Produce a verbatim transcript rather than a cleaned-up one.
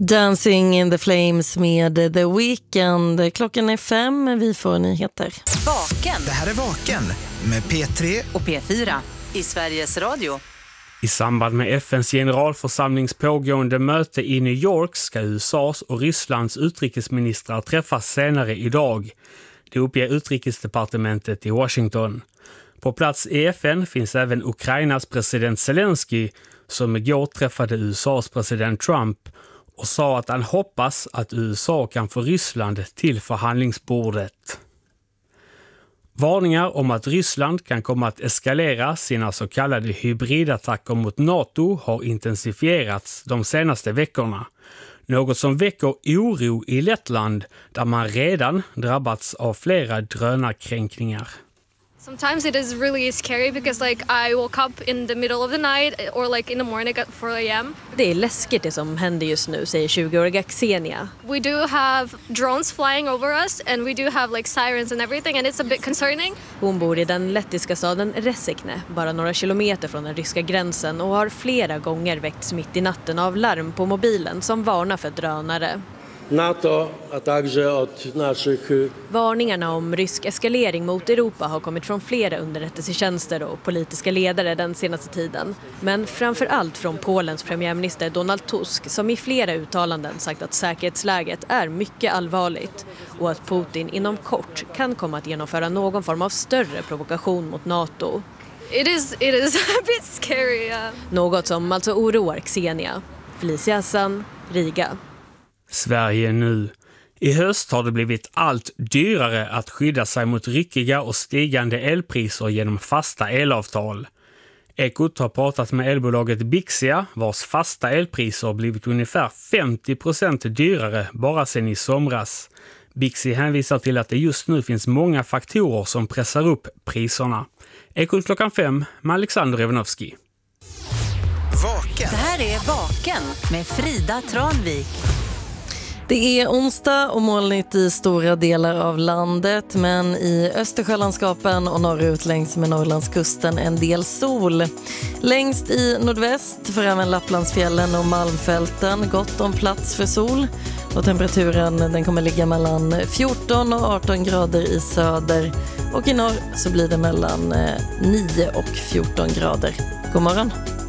Dancing in the Flames med The Weeknd. Klockan är fem, vi får nyheter. Vaken. Det här är Vaken med P tre och P fyra i Sveriges Radio. I samband med F N:s generalförsamlings pågående möte i New York ska U S A:s och Rysslands utrikesministrar träffas senare idag. Det uppger utrikesdepartementet i Washington. På plats i F N finns även Ukrainas president Zelensky som igår träffade U S A:s president Trump och sa att han hoppas att U S A kan få Ryssland till förhandlingsbordet. Varningar om att Ryssland kan komma att eskalera sina så kallade hybridattacker mot NATO har intensifierats de senaste veckorna. Något som väcker oro i Lettland där man redan drabbats av flera drönarkränkningar. Sometimes it is really scary because like I woke up in the middle of the night or like in the morning at four a m Det är läskigt det som händer just nu, säger tjugoåriga Xenia. We do have drones flying over us and we do have like sirens and everything and it's a bit concerning. Hon bor i den lettiska staden Resekne, bara några kilometer från den ryska gränsen och har flera gånger väckts mitt i natten av larm på mobilen som varnar för drönare. NATO, a także od naszych... Varningarna om rysk eskalering mot Europa har kommit från flera underrättelsetjänster och politiska ledare den senaste tiden. Men framför allt från Polens premiärminister Donald Tusk som i flera uttalanden sagt att säkerhetsläget är mycket allvarligt och att Putin inom kort kan komma att genomföra någon form av större provokation mot NATO. It is, it is a bit scary. Yeah. Något som alltså oroar Xenia. Felicia Hassan, Riga. Sverige nu. I höst har det blivit allt dyrare att skydda sig mot ryckiga och stigande elpriser genom fasta elavtal. Ekot har pratat med elbolaget Bixia vars fasta elpriser blivit ungefär femtio procent dyrare bara sedan i somras. Bixi hänvisar till att det just nu finns många faktorer som pressar upp priserna. Ekot klockan fem med Alexander Evanovski. Vaken. Det här är Vaken med Frida Tranvik. Det är onsdag och molnigt i stora delar av landet, men i Östersjölandskapen och norrut längs med Norrlandskusten en del sol. Längst i nordväst för även Lapplandsfjällen och Malmfälten gott om plats för sol. Och temperaturen den kommer ligga mellan fjorton och arton grader i söder. Och i norr så blir det mellan nio och fjorton grader. God morgon!